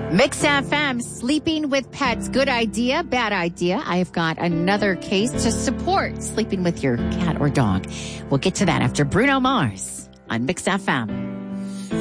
Mix FM, sleeping with pets. Good idea, bad idea. I've got another case to support sleeping with your cat or dog. We'll get to that after Bruno Mars on Mix FM.